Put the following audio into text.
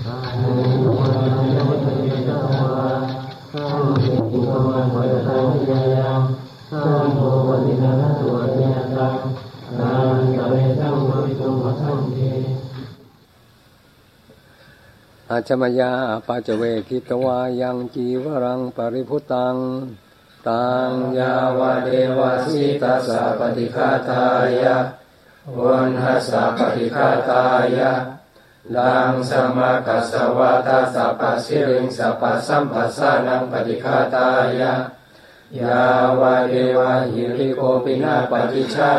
อาจมยาปัจเวคิตวายังจีวรังปริพุตังตังยาวะเดวะสิตัสสะปฏิฆาตายะวันหัสสะปฏิฆาตายะลังสมากัสสวะตัสสะปัสสิริงสัพพสัมปัสสานังปฏิฆาตายะยาวะเดวะหิริโกปินาปฏิชา